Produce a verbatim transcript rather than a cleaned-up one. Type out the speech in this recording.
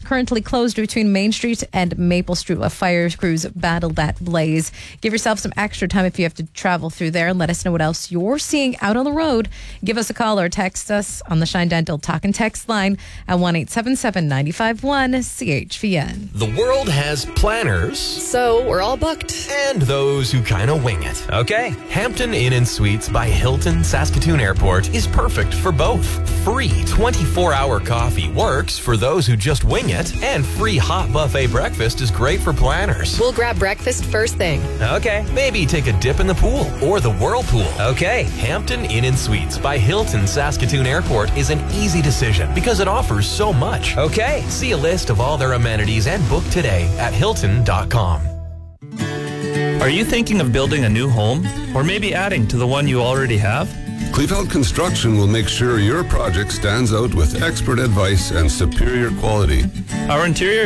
currently closed between Main Street and Maple Street while fire crews battle that blaze. Give yourself some extra time if you have to travel through there, and let us know what else you're seeing out on the road. Give us a call or text us on the Shine Dental Talk and Text line at one eight seven seven, nine five one, C H V N. The world has planners. So we're all booked. And those who kind of wing it. Okay. Hampton Inn and Suites by Hilton Saskatoon Airport is perfect for both. Free twenty-four hour coffee works for those who just wing it, and free hot buffet breakfast is great for planners. We'll grab breakfast first thing. Okay. Maybe take a dip in the pool or the whirlpool. Okay. Hampton Inn and Suites by Hilton Saskatoon Airport is an easy decision because it offers so much. Okay. See a list of all their amenities and book today at hilton dot com. Are you thinking of building a new home or maybe adding to the one you already have? Kleefeld Construction will make sure your project stands out with expert advice and superior quality. Our interior